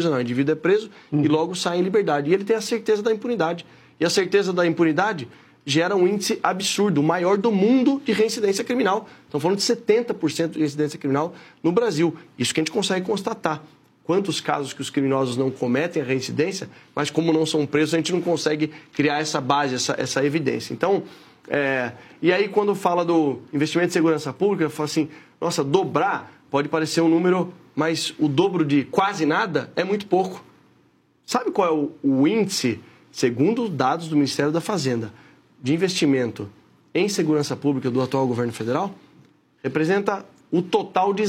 prisional. O indivíduo é preso e logo sai em liberdade. E ele tem a certeza da impunidade. E a certeza da impunidade gera um índice absurdo, o maior do mundo de reincidência criminal. Estamos falando de 70% de reincidência criminal no Brasil. Isso que a gente consegue constatar. Quantos casos que os criminosos não cometem a reincidência, mas como não são presos, a gente não consegue criar essa base, essa evidência. Então, e aí quando fala do investimento em segurança pública, eu falo assim, nossa, dobrar pode parecer um número, mas o dobro de quase nada é muito pouco. Sabe qual é o índice, segundo dados do Ministério da Fazenda, de investimento em segurança pública do atual governo federal? Representa o total de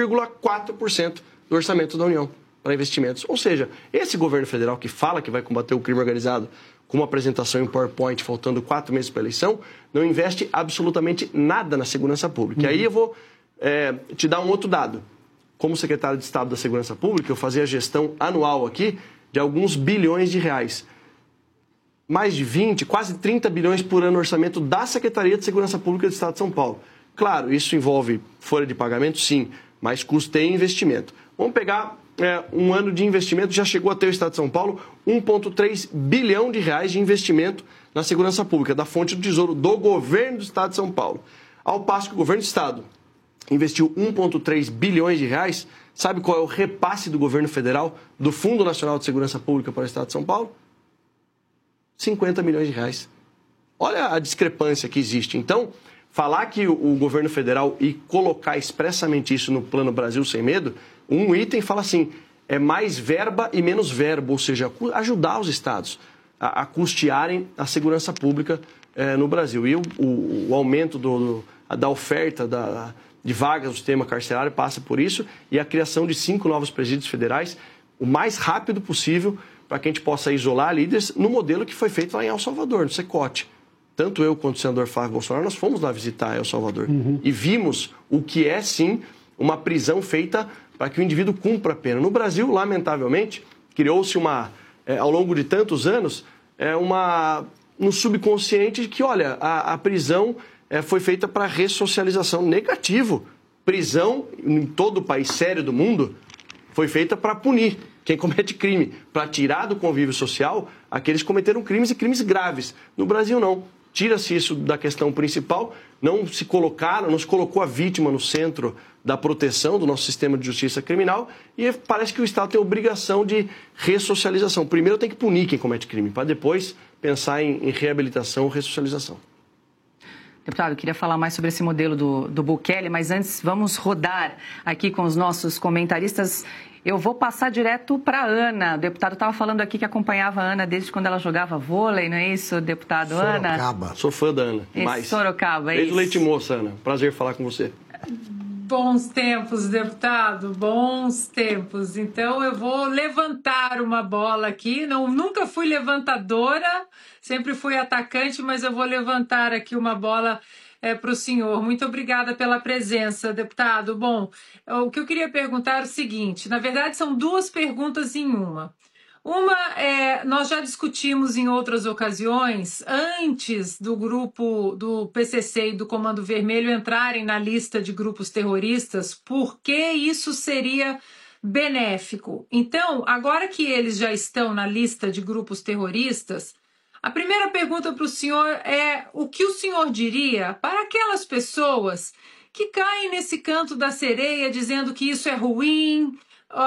0,4% do orçamento da União para investimentos. Ou seja, esse governo federal que fala que vai combater o crime organizado com uma apresentação em PowerPoint, faltando 4 meses para a eleição, não investe absolutamente nada na segurança pública. E aí eu vou te dar um outro dado. Como secretário de Estado da Segurança Pública, eu fazia a gestão anual aqui de alguns bilhões de reais. Mais de 20, quase 30 bilhões por ano no orçamento da Secretaria de Segurança Pública do Estado de São Paulo. Claro, isso envolve folha de pagamento, sim, mas custeia investimento. Vamos pegar um ano de investimento, já chegou a ter o Estado de São Paulo 1,3 bilhão de reais de investimento na segurança pública, da fonte do Tesouro do governo do Estado de São Paulo. Ao passo que o governo do Estado investiu 1,3 bilhões de reais, sabe qual é o repasse do governo federal do Fundo Nacional de Segurança Pública para o Estado de São Paulo? 50 milhões de reais. Olha a discrepância que existe. Então, falar que o governo federal e colocar expressamente isso no Plano Brasil Sem Medo, um item fala assim, é mais verba e menos verbo, ou seja, ajudar os estados a custearem a segurança pública no Brasil. E o aumento da oferta de vagas no sistema carcerário passa por isso e a criação de 5 novos presídios federais o mais rápido possível para que a gente possa isolar líderes no modelo que foi feito lá em El Salvador, no Cecote. Tanto eu quanto o senador Flávio Bolsonaro, nós fomos lá visitar El Salvador e vimos o que é, sim, uma prisão feita para que o indivíduo cumpra a pena. No Brasil, lamentavelmente, criou-se ao longo de tantos anos, no subconsciente de que, olha, a prisão foi feita para ressocialização. Negativo. Prisão, em todo o país sério do mundo, foi feita para punir quem comete crime, para tirar do convívio social aqueles que cometeram crimes e crimes graves. No Brasil, não. Tira-se isso da questão principal, não se colocou a vítima no centro da proteção do nosso sistema de justiça criminal e parece que o Estado tem a obrigação de ressocialização. Primeiro tem que punir quem comete crime, para depois pensar em reabilitação ou ressocialização. Deputado, eu queria falar mais sobre esse modelo do Bukele, mas antes vamos rodar aqui com os nossos comentaristas. Eu vou passar direto para a Ana. O deputado estava falando aqui que acompanhava a Ana desde quando ela jogava vôlei, não é isso, deputado? Ana? Sorocaba. Sou fã da Ana. Sorocaba, é isso. Desde o Leite Moça, Ana. Prazer falar com você. Bons tempos, deputado, bons tempos. Então, eu vou levantar uma bola aqui. Nunca fui levantadora, sempre fui atacante, mas eu vou levantar aqui uma bola para o senhor. Muito obrigada pela presença, deputado. Bom, o que eu queria perguntar é o seguinte, na verdade são 2 perguntas em uma. Nós já discutimos em outras ocasiões, antes do grupo do PCC e do Comando Vermelho entrarem na lista de grupos terroristas, por que isso seria benéfico. Então, agora que eles já estão na lista de grupos terroristas, a primeira pergunta para o senhor é o que o senhor diria para aquelas pessoas que caem nesse canto da sereia dizendo que isso é ruim,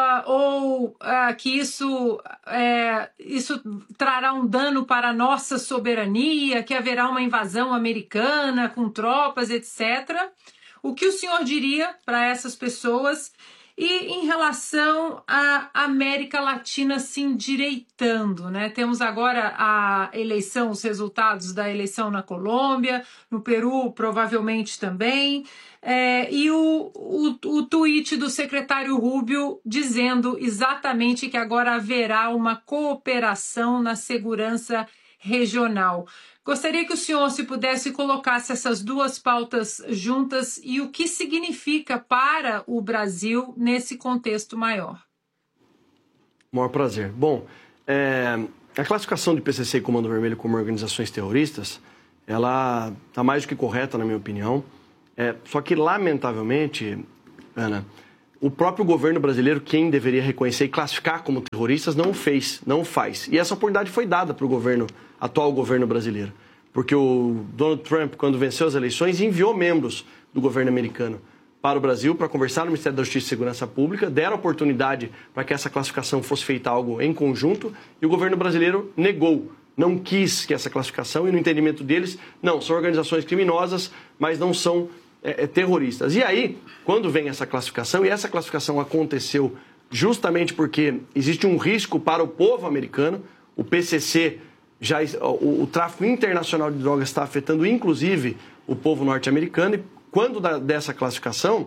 que isso trará um dano para a nossa soberania, que haverá uma invasão americana com tropas, etc. O que o senhor diria para essas pessoas? E em relação à América Latina se endireitando, né? Temos agora os resultados da eleição na Colômbia, no Peru provavelmente também, e o tweet do secretário Rubio dizendo exatamente que agora haverá uma cooperação na segurança regional. Gostaria que o senhor, se pudesse, colocasse essas 2 pautas juntas e o que significa para o Brasil nesse contexto maior. Maior prazer. Bom, a classificação de PCC e Comando Vermelho como organizações terroristas, ela está mais do que correta, na minha opinião. Só que, lamentavelmente, Ana, o próprio governo brasileiro, quem deveria reconhecer e classificar como terroristas, não o fez, não o faz. E essa oportunidade foi dada para o atual governo brasileiro. Porque o Donald Trump, quando venceu as eleições, enviou membros do governo americano para o Brasil para conversar no Ministério da Justiça e Segurança Pública, deram oportunidade para que essa classificação fosse feita algo em conjunto, e o governo brasileiro negou, não quis que essa classificação, e no entendimento deles, não, são organizações criminosas, mas não são terroristas. E aí, quando vem essa classificação, e essa classificação aconteceu justamente porque existe um risco para o povo americano, o PCC, o tráfico internacional de drogas está afetando inclusive o povo norte-americano, e quando dessa classificação,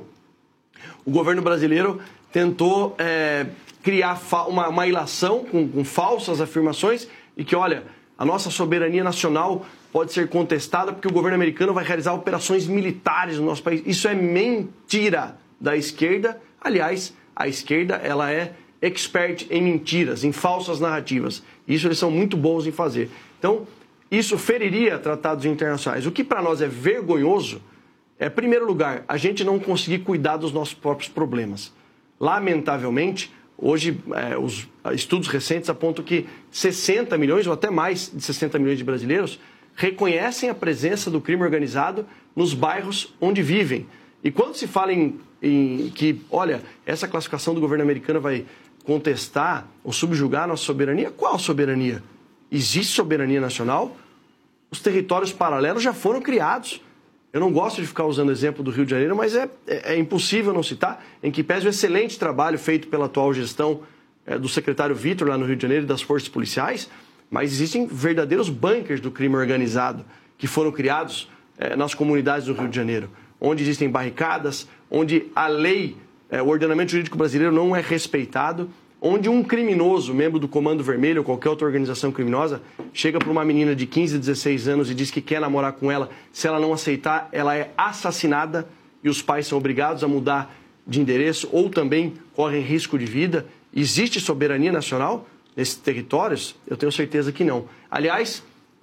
o governo brasileiro tentou criar uma ilação com falsas afirmações e que, olha, a nossa soberania nacional pode ser contestada porque o governo americano vai realizar operações militares no nosso país. Isso é mentira da esquerda. Aliás, a esquerda ela é expert em mentiras, em falsas narrativas. Isso eles são muito bons em fazer. Então, isso feriria tratados internacionais. O que para nós é vergonhoso é, em primeiro lugar, a gente não conseguir cuidar dos nossos próprios problemas. Lamentavelmente, hoje, os estudos recentes apontam que 60 milhões, ou até mais de 60 milhões de brasileiros, reconhecem a presença do crime organizado nos bairros onde vivem. E quando se fala em que, olha, essa classificação do governo americano vai contestar ou subjugar a nossa soberania, qual soberania? Existe soberania nacional? Os territórios paralelos já foram criados. Eu não gosto de ficar usando o exemplo do Rio de Janeiro, mas é impossível não citar, em que pese o excelente trabalho feito pela atual gestão do secretário Vitor lá no Rio de Janeiro e das forças policiais, mas existem verdadeiros bunkers do crime organizado que foram criados nas comunidades do Rio de Janeiro, onde existem barricadas, onde a lei, o ordenamento jurídico brasileiro não é respeitado, onde um criminoso, membro do Comando Vermelho ou qualquer outra organização criminosa, chega para uma menina de 15, 16 anos e diz que quer namorar com ela, se ela não aceitar, ela é assassinada e os pais são obrigados a mudar de endereço ou também correm risco de vida. Existe soberania nacional nesses territórios? Eu tenho certeza que não. Aliás,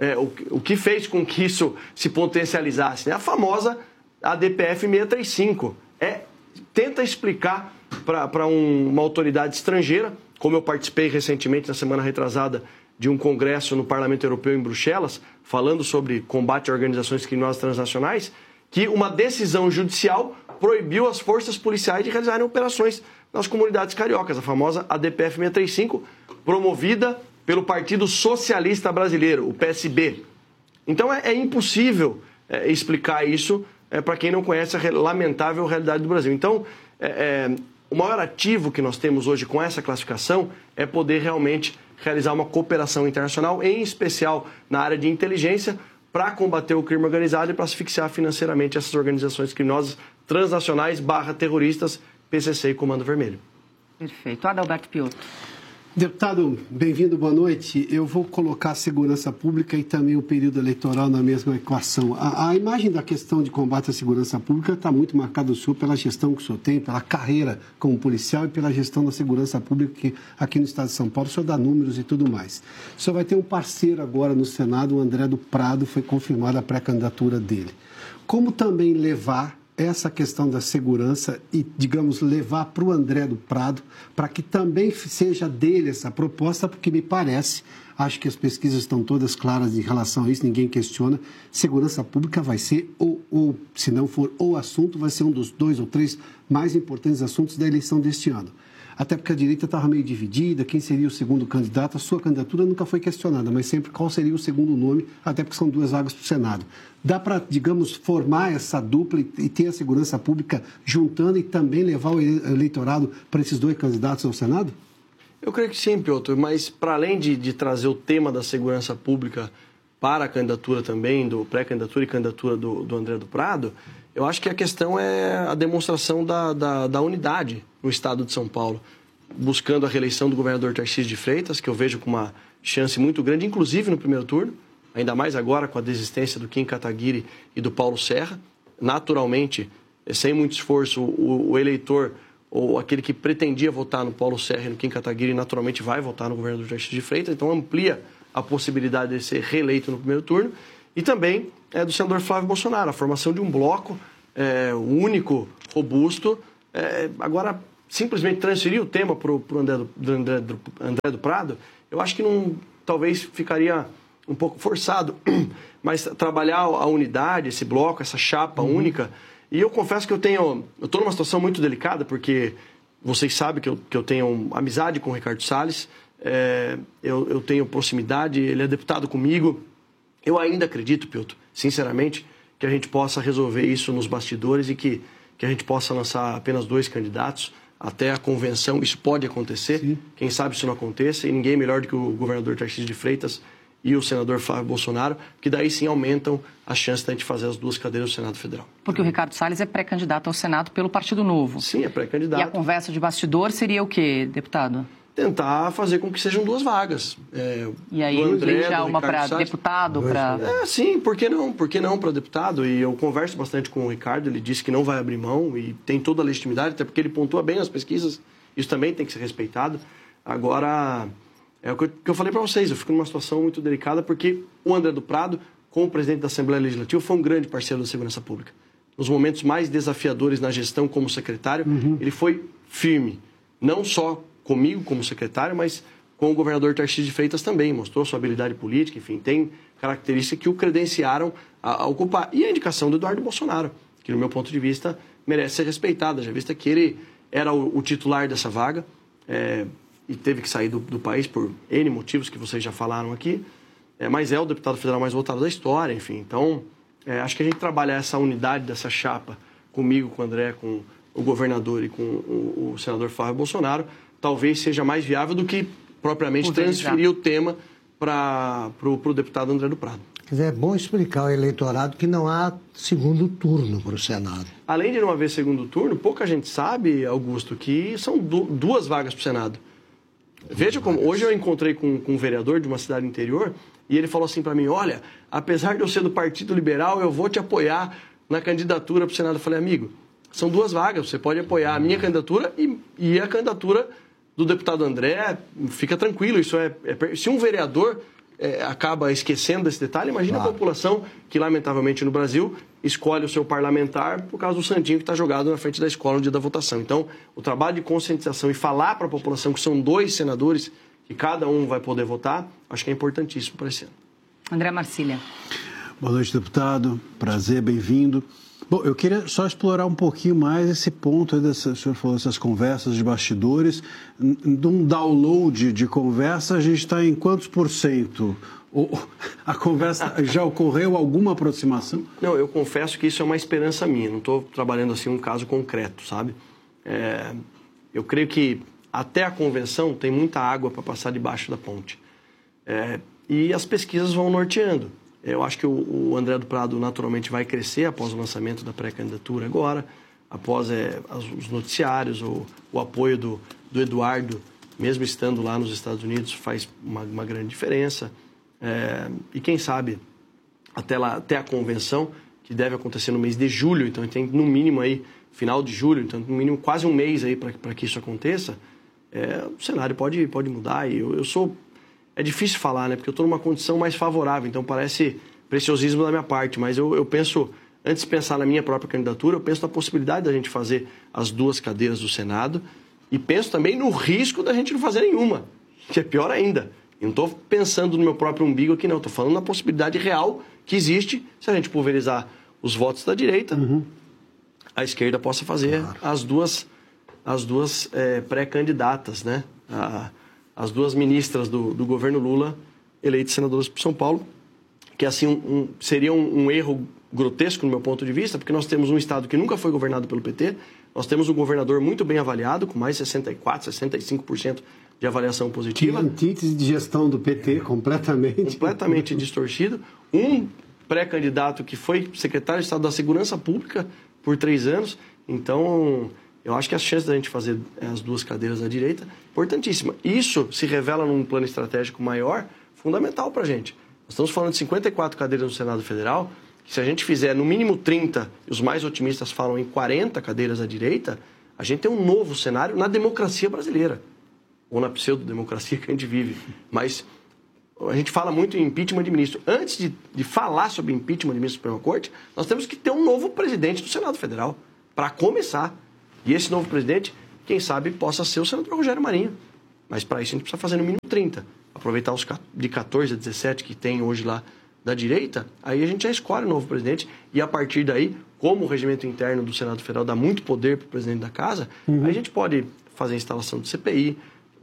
o que fez com que isso se potencializasse? Né? A famosa ADPF 635. Tenta explicar para uma autoridade estrangeira, como eu participei recentemente, na semana retrasada, de um congresso no Parlamento Europeu em Bruxelas, falando sobre combate a organizações criminosas transnacionais, que uma decisão judicial proibiu as forças policiais de realizarem operações nas comunidades cariocas, a famosa ADPF 635, promovida pelo Partido Socialista Brasileiro, o PSB. Então é impossível explicar isso para quem não conhece a lamentável realidade do Brasil. Então, o maior ativo que nós temos hoje com essa classificação é poder realmente realizar uma cooperação internacional, em especial na área de inteligência, para combater o crime organizado e para asfixiar financeiramente essas organizações criminosas transnacionais / terroristas, PCC e Comando Vermelho. Perfeito. Adalberto Piotto. Deputado, bem-vindo, boa noite. Eu vou colocar a segurança pública e também o período eleitoral na mesma equação. A imagem da questão de combate à segurança pública está muito marcada, o senhor, pela gestão que o senhor tem, pela carreira como policial e pela gestão da segurança pública que aqui no estado de São Paulo, o senhor dá números e tudo mais. O senhor vai ter um parceiro agora no Senado, o André do Prado, foi confirmada a pré-candidatura dele. Como também levar essa questão da segurança e, digamos, levar para o André do Prado, para que também seja dele essa proposta, porque me parece, acho que as pesquisas estão todas claras em relação a isso, ninguém questiona, segurança pública vai ser, ou se não for o assunto, vai ser um dos 2 ou 3 mais importantes assuntos da eleição deste ano. Até porque a direita estava meio dividida, quem seria o segundo candidato, a sua candidatura nunca foi questionada, mas sempre qual seria o segundo nome, até porque são 2 vagas para o Senado. Dá para, digamos, formar essa dupla e ter a segurança pública juntando e também levar o eleitorado para esses 2 candidatos ao Senado? Eu creio que sim, Piotr, mas para além de trazer o tema da segurança pública para a candidatura também, do pré-candidatura e candidatura do André do Prado, eu acho que a questão é a demonstração da unidade no estado de São Paulo, buscando a reeleição do governador Tarcísio de Freitas, que eu vejo com uma chance muito grande, inclusive no primeiro turno, ainda mais agora com a desistência do Kim Kataguiri e do Paulo Serra. Naturalmente, sem muito esforço, o eleitor ou aquele que pretendia votar no Paulo Serra e no Kim Kataguiri naturalmente vai votar no governador Tarcísio de Freitas, então amplia a possibilidade de ser reeleito no primeiro turno. E também do senador Flávio Bolsonaro, a formação de um bloco único, robusto. Agora, simplesmente transferir o tema para o André do Prado, eu acho que talvez ficaria um pouco forçado, mas trabalhar a unidade, esse bloco, essa chapa única. E eu confesso que eu estou numa situação muito delicada, porque vocês sabem que eu tenho amizade com o Ricardo Salles, eu tenho proximidade, ele é deputado comigo. Eu ainda acredito, Piotr, sinceramente, que a gente possa resolver isso nos bastidores e que a gente possa lançar apenas 2 candidatos até a convenção. Isso pode acontecer, sim. Quem sabe isso não aconteça, e ninguém melhor do que o governador Tarcísio de Freitas e o senador Flávio Bolsonaro, que daí sim aumentam as chances de a gente fazer as 2 cadeiras do Senado Federal. Porque o Ricardo Salles é pré-candidato ao Senado pelo Partido Novo. Sim, é pré-candidato. E a conversa de bastidor seria o quê, deputado? Tentar fazer com que sejam 2 vagas. E aí, já uma para deputado? Sim, por que não? Por que não para deputado? E eu converso bastante com o Ricardo, ele disse que não vai abrir mão e tem toda a legitimidade, até porque ele pontua bem nas pesquisas, isso também tem que ser respeitado. Agora, é o que eu falei para vocês, eu fico numa situação muito delicada, porque o André do Prado, como presidente da Assembleia Legislativa, foi um grande parceiro da segurança pública. Nos momentos mais desafiadores na gestão como secretário, ele foi firme, não só comigo como secretário, mas com o governador Tarcísio de Freitas também. Mostrou sua habilidade política, enfim, tem características que o credenciaram a ocupar. E a indicação do Eduardo Bolsonaro, que, no meu ponto de vista, merece ser respeitada, já vista que ele era o titular dessa vaga e teve que sair do país por N motivos que vocês já falaram aqui, mas é o deputado federal mais votado da história, enfim. Então, acho que a gente trabalhar essa unidade dessa chapa, comigo, com o André, com o governador e com o senador Flávio Bolsonaro, talvez seja mais viável do que propriamente transferir o tema para o deputado André do Prado. Quer dizer, é bom explicar ao eleitorado que não há segundo turno para o Senado. Além de não haver segundo turno, pouca gente sabe, Augusto, que são 2 vagas para o Senado. Veja como, hoje eu encontrei com um vereador de uma cidade interior e ele falou assim para mim, olha, apesar de eu ser do Partido Liberal, eu vou te apoiar na candidatura para o Senado. Eu falei, amigo, são 2 vagas, você pode apoiar a minha candidatura e a candidatura do deputado André, fica tranquilo, isso se um vereador acaba esquecendo esse detalhe, imagina a população que, lamentavelmente, no Brasil, escolhe o seu parlamentar por causa do santinho que está jogado na frente da escola no dia da votação. Então, o trabalho de conscientização e falar para a população que são 2 senadores, que cada um vai poder votar, acho que é importantíssimo para esse ano. André Marcília. Boa noite, deputado. Prazer, bem-vindo. Bom, eu queria só explorar um pouquinho mais esse ponto, o senhor falou dessas conversas de bastidores, de um download de conversa, a gente está em quantos %? A conversa já ocorreu alguma aproximação? Não, eu confesso que isso é uma esperança minha, não estou trabalhando assim um caso concreto, sabe? Eu creio que até a convenção tem muita água para passar debaixo da ponte. E as pesquisas vão norteando. Eu acho que o André do Prado naturalmente vai crescer após o lançamento da pré-candidatura agora, após os noticiários, o apoio do Eduardo, mesmo estando lá nos Estados Unidos, faz uma grande diferença. E quem sabe, até a convenção, que deve acontecer no mês de julho, então tem no mínimo aí, final de julho, então no mínimo quase um mês aí para que isso aconteça, o cenário pode mudar e eu sou... É difícil falar, né? Porque eu estou numa condição mais favorável, então parece preciosismo da minha parte, mas eu penso, antes de pensar na minha própria candidatura, eu penso na possibilidade da gente fazer as 2 cadeiras do Senado e penso também no risco da gente não fazer nenhuma, que é pior ainda. Eu não estou pensando no meu próprio umbigo aqui, não. Estou falando na possibilidade real que existe se a gente pulverizar os votos da direita, a esquerda possa fazer as duas pré-candidatas, né? As 2 ministras do governo Lula eleitas senadoras por São Paulo, que assim seria um erro grotesco no meu ponto de vista, porque nós temos um estado que nunca foi governado pelo PT, nós temos um governador muito bem avaliado, com mais de 64%, 65% de avaliação positiva. Que antítese de gestão do PT, completamente distorcido. Um pré-candidato que foi secretário de Estado da Segurança Pública por 3 anos, então... Eu acho que as chances da gente fazer as 2 cadeiras à direita, importantíssima. Isso se revela num plano estratégico maior, fundamental para a gente. Nós estamos falando de 54 cadeiras no Senado Federal, que se a gente fizer no mínimo 30, e os mais otimistas falam em 40 cadeiras à direita, a gente tem um novo cenário na democracia brasileira, ou na pseudo-democracia que a gente vive. Mas a gente fala muito em impeachment de ministro. Antes de falar sobre impeachment de ministro da Suprema Corte, nós temos que ter um novo presidente do Senado Federal, para começar. E esse novo presidente, quem sabe possa ser o senador Rogério Marinho. Mas para isso a gente precisa fazer no mínimo 30. Aproveitar os de 14 a 17 que tem hoje lá da direita, aí a gente já escolhe o novo presidente e a partir daí, como o regimento interno do Senado Federal dá muito poder para o presidente da casa, aí a gente pode fazer a instalação de CPI,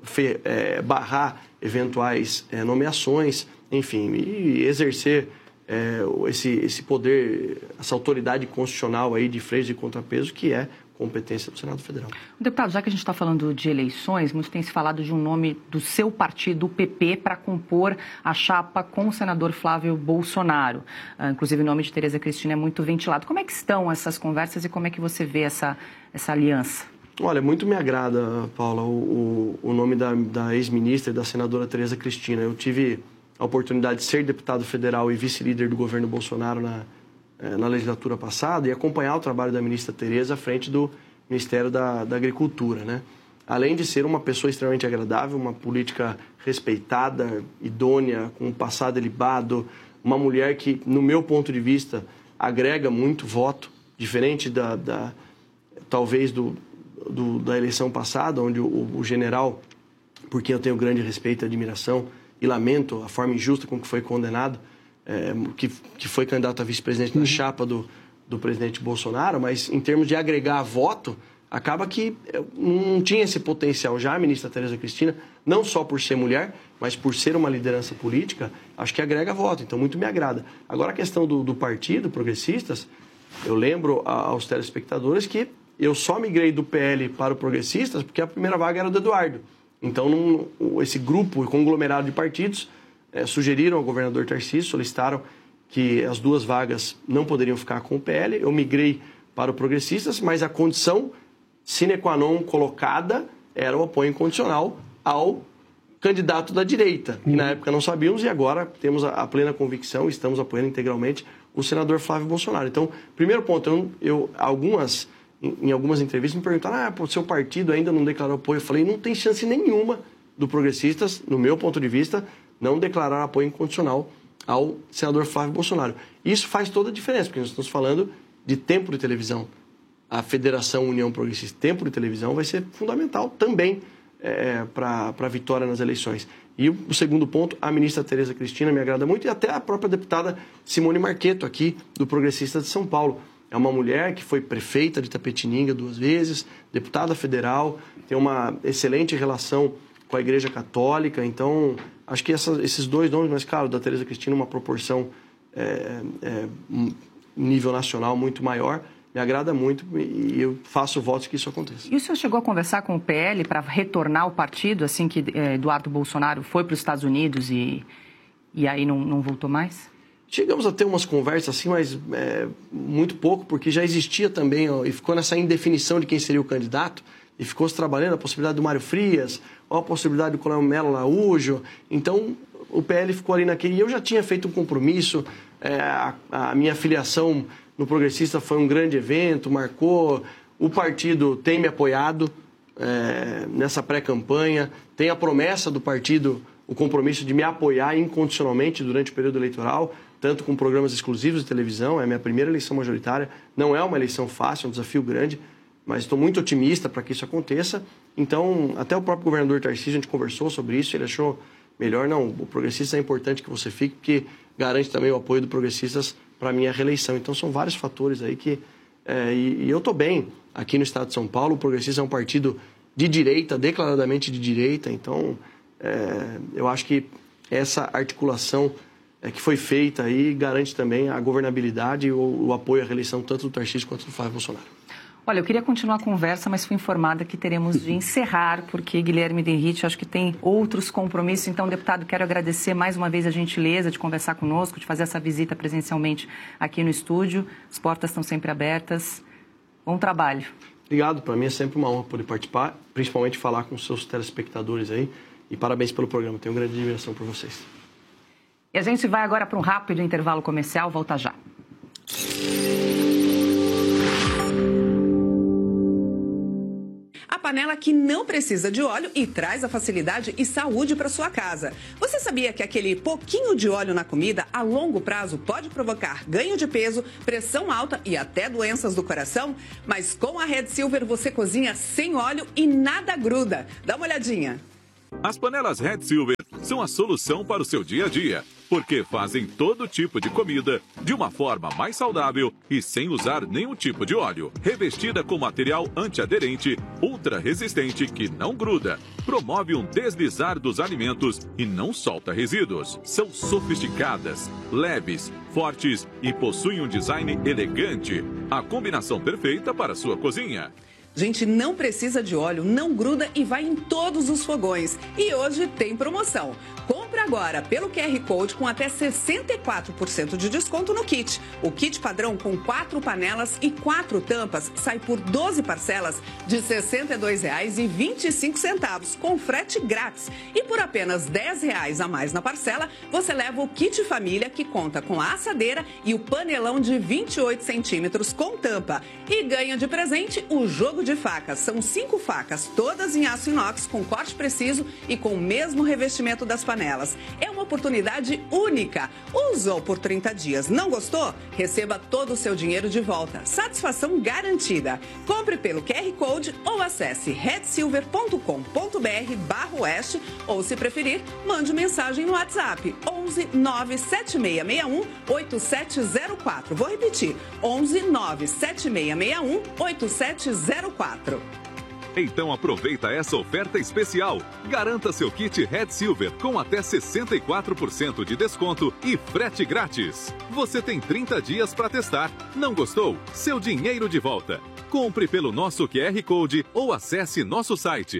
barrar eventuais nomeações, enfim, e exercer esse poder, essa autoridade constitucional aí de freios e contrapeso que é competência do Senado Federal. Deputado, já que a gente está falando de eleições, muito tem se falado de um nome do seu partido, o PP, para compor a chapa com o senador Flávio Bolsonaro. Inclusive o nome de Tereza Cristina é muito ventilado. Como é que estão essas conversas e como é que você vê essa aliança? Olha, muito me agrada, Paula, o nome da ex-ministra e da senadora Tereza Cristina. Eu tive a oportunidade de ser deputado federal e vice-líder do governo Bolsonaro na legislatura passada e acompanhar o trabalho da ministra Tereza à frente do Ministério da Agricultura, né? Além de ser uma pessoa extremamente agradável, uma política respeitada, idônea, com um passado ilibado, uma mulher que, no meu ponto de vista, agrega muito voto, diferente talvez da eleição passada, onde o general, por quem eu tenho grande respeito e admiração, e lamento a forma injusta com que foi condenado, que foi candidato a vice-presidente na chapa do presidente Bolsonaro, mas em termos de agregar voto, acaba que não tinha esse potencial já a ministra Tereza Cristina, não só por ser mulher, mas por ser uma liderança política, acho que agrega voto, então muito me agrada. Agora a questão do partido, Progressistas, eu lembro aos telespectadores que eu só migrei do PL para o Progressistas porque a primeira vaga era do Eduardo. Então esse grupo, conglomerado de partidos, sugeriram ao governador Tarcísio, solicitaram que as duas vagas não poderiam ficar com o PL. Eu migrei para o Progressistas, mas a condição sine qua non colocada era o apoio incondicional ao candidato da direita. E na época não sabíamos e agora temos a plena convicção, estamos apoiando integralmente o senador Flávio Bolsonaro. Então, primeiro ponto, em algumas entrevistas me perguntaram, o seu partido ainda não declarou apoio. Eu falei, não tem chance nenhuma do Progressistas, no meu ponto de vista, não declarar apoio incondicional ao senador Flávio Bolsonaro. Isso faz toda a diferença, porque nós estamos falando de tempo de televisão. A Federação União Progressista, tempo de televisão, vai ser fundamental também para a vitória nas eleições. E o segundo ponto, a ministra Tereza Cristina me agrada muito e até a própria deputada Simone Marqueto, aqui do Progressista de São Paulo. É uma mulher que foi prefeita de Itapetininga 2 vezes, deputada federal, tem uma excelente relação com a Igreja Católica, então acho que esses dois nomes, mas claro, da Tereza Cristina uma proporção nível nacional muito maior, me agrada muito e eu faço votos que isso aconteça. E o senhor chegou a conversar com o PL para retornar ao partido, assim que Eduardo Bolsonaro foi para os Estados Unidos e aí não voltou mais? Chegamos a ter umas conversas assim, mas muito pouco, porque já existia também, e ficou nessa indefinição de quem seria o candidato, e ficou se trabalhando a possibilidade do Mário Frias, ou a possibilidade do Coronel Melo Araújo. Então, o PL ficou ali naquele... E eu já tinha feito um compromisso, a minha filiação no Progressista foi um grande evento, marcou... O partido tem me apoiado nessa pré-campanha, tem a promessa do partido, o compromisso de me apoiar incondicionalmente durante o período eleitoral, tanto com programas exclusivos de televisão, é a minha primeira eleição majoritária, não é uma eleição fácil, é um desafio grande, mas estou muito otimista para que isso aconteça. Então, até o próprio governador Tarcísio, a gente conversou sobre isso, ele achou melhor, não, o Progressista é importante que você fique, porque garante também o apoio do Progressistas para a minha reeleição. Então, são vários fatores aí que... E eu estou bem aqui no estado de São Paulo, o Progressista é um partido de direita, declaradamente de direita, então eu acho que essa articulação que foi feita aí garante também a governabilidade e o apoio à reeleição tanto do Tarcísio quanto do Flávio Bolsonaro. Olha, eu queria continuar a conversa, mas fui informada que teremos de encerrar, porque Guilherme Denrich acho que tem outros compromissos. Então, deputado, quero agradecer mais uma vez a gentileza de conversar conosco, de fazer essa visita presencialmente aqui no estúdio. As portas estão sempre abertas. Bom trabalho. Obrigado, para mim é sempre uma honra poder participar, principalmente falar com os seus telespectadores aí. E parabéns pelo programa, tenho grande admiração por vocês. E a gente vai agora para um rápido intervalo comercial, volta já. A panela panela que não precisa de óleo e traz a facilidade e saúde para sua casa. Você sabia que aquele pouquinho de óleo na comida, a longo prazo, pode provocar ganho de peso, pressão alta e até doenças do coração? Mas com a Red Silver você cozinha sem óleo e nada gruda. Dá uma olhadinha. As panelas Red Silver são a solução para o seu dia a dia, porque fazem todo tipo de comida de uma forma mais saudável e sem usar nenhum tipo de óleo. Revestida com material antiaderente, ultra resistente que não gruda, promove um deslizar dos alimentos e não solta resíduos. São sofisticadas, leves, fortes e possuem um design elegante. A combinação perfeita para a sua cozinha. Gente, não precisa de óleo, não gruda e vai em todos os fogões. E hoje tem promoção. Compre agora pelo QR Code com até 64% de desconto no kit. O kit padrão com 4 panelas e 4 tampas sai por 12 parcelas de R$ 62,25 com frete grátis. E por apenas R$ 10 a mais na parcela, você leva o kit família que conta com a assadeira e o panelão de 28 centímetros com tampa. E ganha de presente o jogo de facas. São 5 facas, todas em aço inox com corte preciso e com o mesmo revestimento das panelas. É uma oportunidade única. Usou por 30 dias, não gostou? Receba todo o seu dinheiro de volta. Satisfação garantida. Compre pelo QR Code ou acesse redsilver.com.br/oeste ou, se preferir, mande mensagem no WhatsApp 11 97661 8704. Vou repetir, 11 97661 8704. Então aproveita essa oferta especial. Garanta seu kit Red Silver com até 64% de desconto e frete grátis. Você tem 30 dias para testar. Não gostou? Seu dinheiro de volta. Compre pelo nosso QR Code ou acesse nosso site.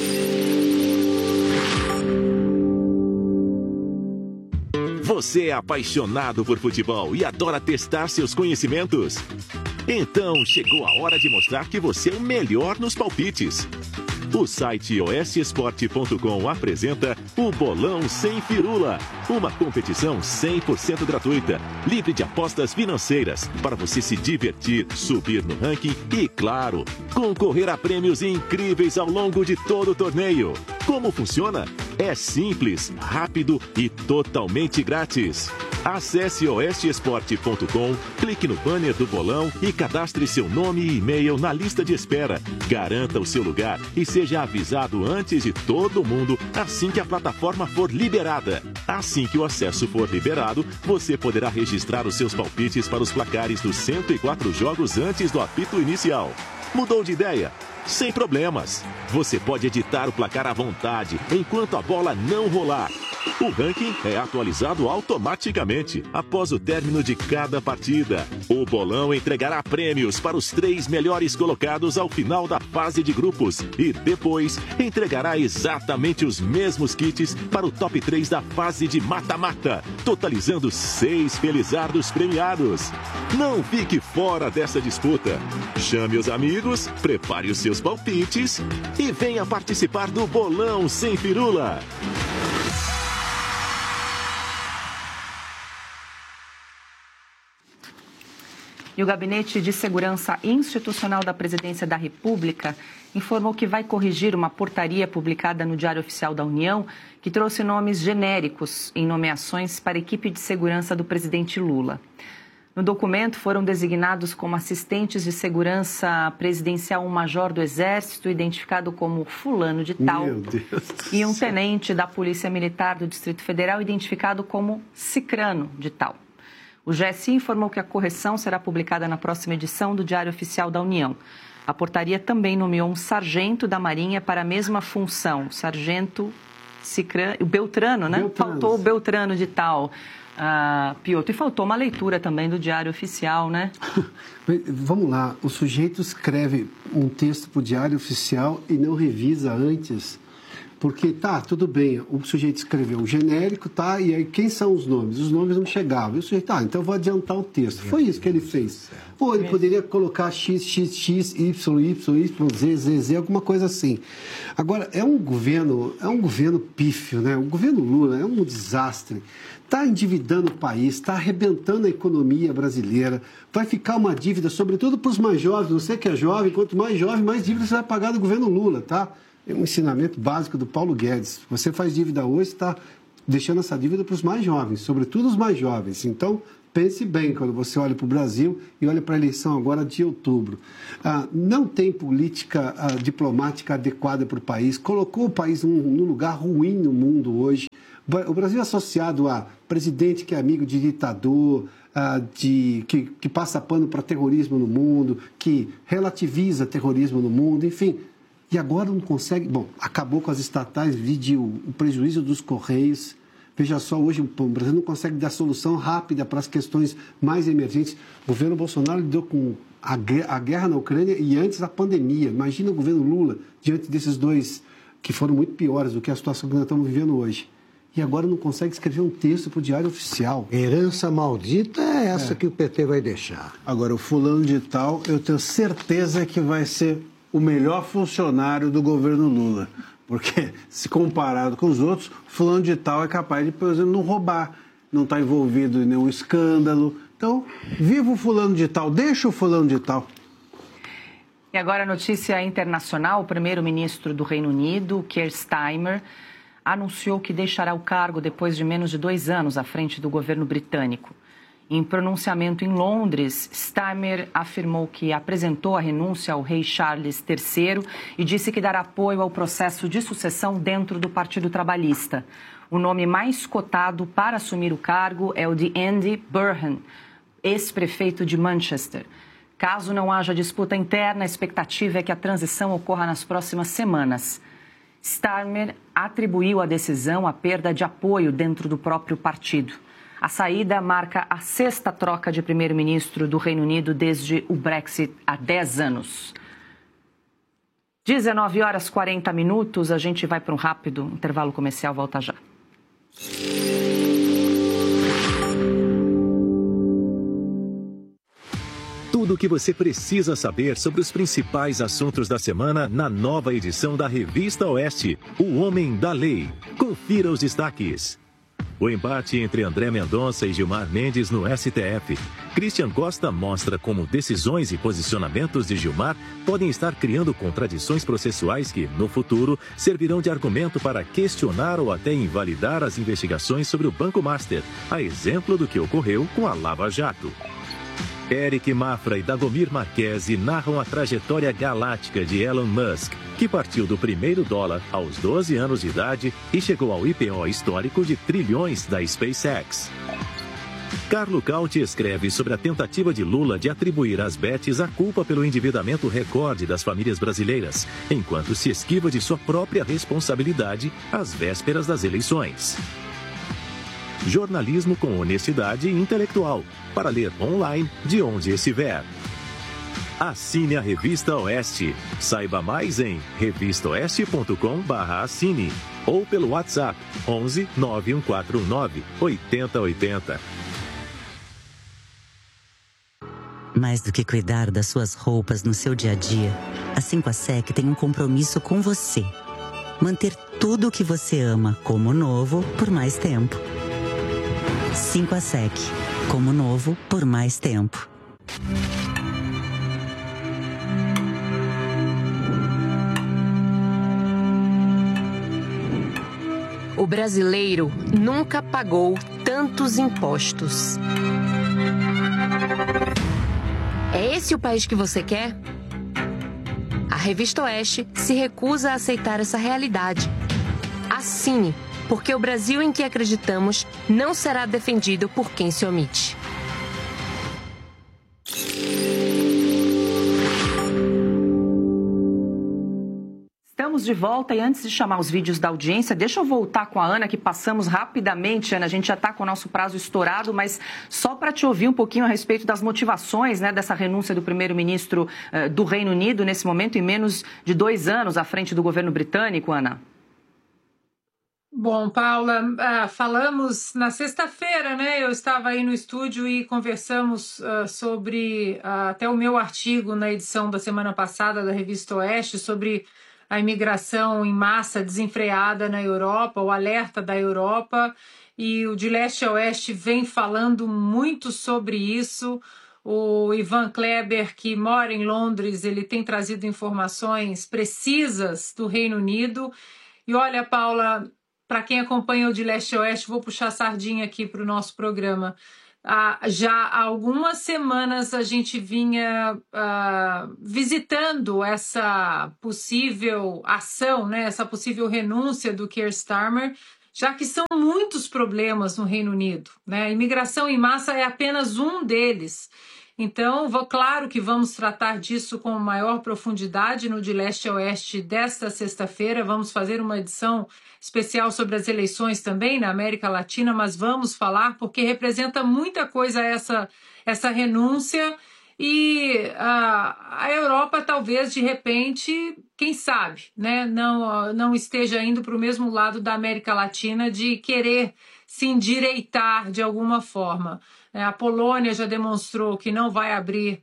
Você é apaixonado por futebol e adora testar seus conhecimentos? Então chegou a hora de mostrar que você é o melhor nos palpites. O site osesport.com apresenta o Bolão Sem Firula, uma competição 100% gratuita, livre de apostas financeiras, para você se divertir, subir no ranking e, claro, concorrer a prêmios incríveis ao longo de todo o torneio. Como funciona? É simples, rápido e totalmente grátis. Acesse osesport.com, clique no banner do bolão e cadastre seu nome e e-mail na lista de espera. Garanta o seu lugar e seja avisado antes de todo mundo assim que a plataforma for liberada. Assim que o acesso for liberado, você poderá registrar os seus palpites para os placares dos 104 jogos antes do apito inicial. Mudou de ideia? Sem problemas. Você pode editar o placar à vontade enquanto a bola não rolar. O ranking é atualizado automaticamente após o término de cada partida. O bolão entregará prêmios para os 3 melhores colocados ao final da fase de grupos e depois entregará exatamente os mesmos kits para o top 3 da fase de mata-mata, totalizando 6 felizardos premiados. Não fique fora dessa disputa. Chame os amigos, prepare os seus palpites e venha participar do Bolão Sem Firula. E o Gabinete de Segurança Institucional da Presidência da República informou que vai corrigir uma portaria publicada no Diário Oficial da União que trouxe nomes genéricos em nomeações para a equipe de segurança do presidente Lula. No documento foram designados como assistentes de segurança presidencial um major do Exército, identificado como fulano de tal, e um tenente da Polícia Militar do Distrito Federal, identificado como cicrano de tal. O GSI informou que a correção será publicada na próxima edição do Diário Oficial da União. A portaria também nomeou um sargento da Marinha para a mesma função, sargento Cicrano, o Beltrano, né? Faltou o Beltrano de tal. Piotr, e faltou uma leitura também do Diário Oficial, né? Vamos lá, o sujeito escreve um texto para o Diário Oficial e não revisa antes. Porque, tudo bem, o sujeito escreveu o genérico, e aí quem são os nomes? Os nomes não chegavam. E o sujeito, então eu vou adiantar o texto. Foi isso que ele fez. Ou ele poderia colocar X, X, X, Y, Y, Y, Z, Z, Z, alguma coisa assim. Agora, é um governo pífio, né? O governo Lula é um desastre. Está endividando o país, está arrebentando a economia brasileira. Vai ficar uma dívida, sobretudo para os mais jovens. Você que é jovem, quanto mais jovem, mais dívida você vai pagar do governo Lula, tá? É um ensinamento básico do Paulo Guedes. Você faz dívida hoje, está deixando essa dívida para os mais jovens, sobretudo os mais jovens. Então, pense bem quando você olha para o Brasil e olha para a eleição agora de outubro. Não tem política diplomática adequada para o país, colocou o país num lugar ruim no mundo hoje. O Brasil é associado a presidente que é amigo de ditador, que passa pano para terrorismo no mundo, que relativiza terrorismo no mundo, enfim. E agora não consegue... Bom, acabou com as estatais, vide o prejuízo dos Correios. Veja só, hoje o Brasil não consegue dar solução rápida para as questões mais emergentes. O governo Bolsonaro lidou com a guerra na Ucrânia e antes a pandemia. Imagina o governo Lula diante desses dois que foram muito piores do que a situação que nós estamos vivendo hoje. E agora não consegue escrever um texto para o Diário Oficial. Herança maldita é essa que o PT vai deixar. Agora, o fulano de tal, eu tenho certeza que vai ser o melhor funcionário do governo Lula. Porque, se comparado com os outros, o fulano de tal é capaz de, por exemplo, não roubar, não estar envolvido em nenhum escândalo. Então, viva o fulano de tal, deixa o fulano de tal. E agora a notícia internacional. O primeiro-ministro do Reino Unido, Keir Starmer, anunciou que deixará o cargo depois de menos de 2 anos à frente do governo britânico. Em pronunciamento em Londres, Starmer afirmou que apresentou a renúncia ao rei Charles III e disse que dará apoio ao processo de sucessão dentro do Partido Trabalhista. O nome mais cotado para assumir o cargo é o de Andy Burnham, ex-prefeito de Manchester. Caso não haja disputa interna, a expectativa é que a transição ocorra nas próximas semanas. Starmer atribuiu a decisão à perda de apoio dentro do próprio partido. A saída marca a 6ª troca de primeiro-ministro do Reino Unido desde o Brexit há 10 anos. 19h40, a gente vai para um rápido intervalo comercial, volta já. Tudo o que você precisa saber sobre os principais assuntos da semana na nova edição da Revista Oeste, O Homem da Lei. Confira os destaques. O embate entre André Mendonça e Gilmar Mendes no STF. Christian Costa mostra como decisões e posicionamentos de Gilmar podem estar criando contradições processuais que, no futuro, servirão de argumento para questionar ou até invalidar as investigações sobre o Banco Master, a exemplo do que ocorreu com a Lava Jato. Eric Mafra e Dagomir Marquesi narram a trajetória galáctica de Elon Musk, que partiu do primeiro dólar aos 12 anos de idade e chegou ao IPO histórico de trilhões da SpaceX. Carlo Cauti escreve sobre a tentativa de Lula de atribuir às Betes a culpa pelo endividamento recorde das famílias brasileiras, enquanto se esquiva de sua própria responsabilidade às vésperas das eleições. Jornalismo com honestidade intelectual, para ler online de onde estiver. Assine a Revista Oeste. Saiba mais em revistaoeste.com/assine ou pelo WhatsApp 11 9149 8080. Mais do que cuidar das suas roupas no seu dia a dia, a 5ASEC tem um compromisso com você. Manter tudo o que você ama como novo por mais tempo. 5ASEC, como novo por mais tempo. O brasileiro nunca pagou tantos impostos. É esse o país que você quer? A Revista Oeste se recusa a aceitar essa realidade. Assine, porque o Brasil em que acreditamos não será defendido por quem se omite. Estamos de volta e antes de chamar os vídeos da audiência, deixa eu voltar com a Ana, que passamos rapidamente. Ana, a gente já está com o nosso prazo estourado, mas só para te ouvir um pouquinho a respeito das motivações, né, dessa renúncia do primeiro-ministro do Reino Unido nesse momento, em menos de 2 anos à frente do governo britânico, Ana. Bom, Paula, falamos na sexta-feira, né? Eu estava aí no estúdio e conversamos sobre até o meu artigo na edição da semana passada da Revista Oeste sobre a imigração em massa desenfreada na Europa, o alerta da Europa, e o De Leste a Oeste vem falando muito sobre isso. O Ivan Kleber, que mora em Londres, ele tem trazido informações precisas do Reino Unido. E olha, Paula, para quem acompanha o De Leste a Oeste, vou puxar a sardinha aqui para o nosso programa. Já há algumas semanas a gente vinha visitando essa possível ação, né, essa possível renúncia do Keir Starmer, já que são muitos problemas no Reino Unido, né? A imigração em massa é apenas um deles. Então, claro que vamos tratar disso com maior profundidade no De Leste a Oeste desta sexta-feira. Vamos fazer uma edição especial sobre as eleições também na América Latina, mas vamos falar porque representa muita coisa essa renúncia e a Europa talvez, de repente, quem sabe, né, não esteja indo para o mesmo lado da América Latina de querer se endireitar de alguma forma. A Polônia já demonstrou que não vai abrir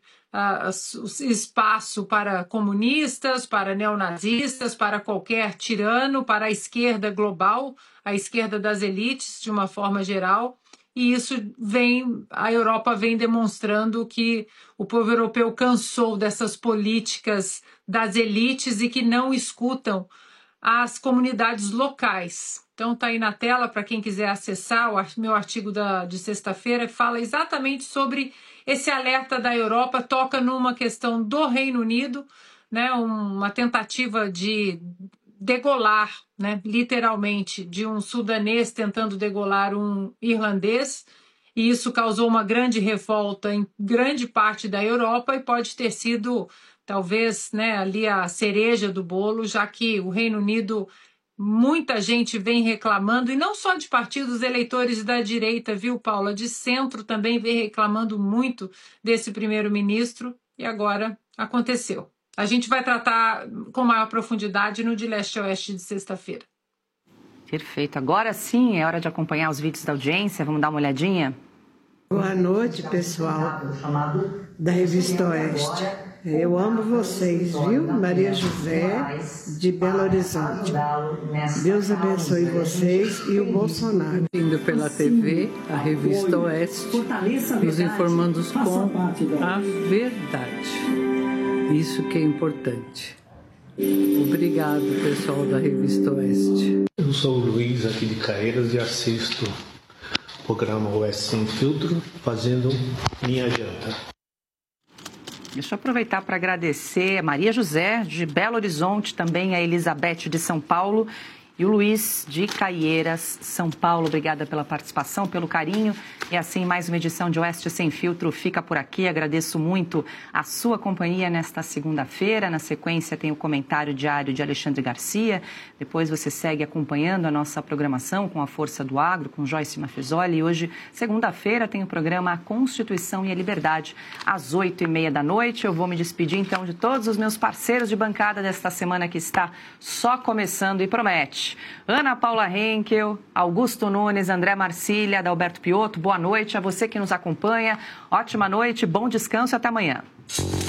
espaço para comunistas, para neonazistas, para qualquer tirano, para a esquerda global, a esquerda das elites, de uma forma geral. E isso a Europa vem demonstrando que o povo europeu cansou dessas políticas das elites e que não escutam as comunidades locais. Então está aí na tela para quem quiser acessar o meu artigo de sexta-feira, que fala exatamente sobre esse alerta da Europa, toca numa questão do Reino Unido, né, uma tentativa de degolar, né, literalmente, de um sudanês tentando degolar um irlandês, e isso causou uma grande revolta em grande parte da Europa e pode ter sido, talvez, né, ali a cereja do bolo, já que o Reino Unido, muita gente vem reclamando, e não só de partidos eleitores da direita, viu, Paula? De centro também vem reclamando muito desse primeiro-ministro, e agora aconteceu. A gente vai tratar com maior profundidade no De Leste a Oeste de sexta-feira. Perfeito. Agora sim é hora de acompanhar os vídeos da audiência. Vamos dar uma olhadinha? Boa noite, pessoal da Revista Oeste. Eu amo vocês, viu? Maria José, de Belo Horizonte. Deus abençoe vocês e o Bolsonaro. Indo pela TV, a Revista Oeste, nos informando com a verdade. Isso que é importante. Obrigado, pessoal da Revista Oeste. Eu sou o Luiz, aqui de Caeiras, e assisto o programa Oeste Sem Filtro, fazendo minha janta. Deixa eu aproveitar para agradecer a Maria José, de Belo Horizonte, também a Elizabeth, de São Paulo, e o Luiz, de Caieiras, São Paulo. Obrigada pela participação, pelo carinho. E assim, mais uma edição de Oeste Sem Filtro fica por aqui. Agradeço muito a sua companhia nesta segunda-feira. Na sequência tem o comentário diário de Alexandre Garcia. Depois você segue acompanhando a nossa programação com a Força do Agro, com Joyce Mafezoli. E hoje, segunda-feira, tem o programa A Constituição e a Liberdade, às 8h30 da noite. Eu vou me despedir, então, de todos os meus parceiros de bancada desta semana que está só começando e promete. Ana Paula Henkel, Augusto Nunes, André Marcília, Adalberto Piotto, boa noite a você que nos acompanha. Ótima noite, bom descanso e até amanhã.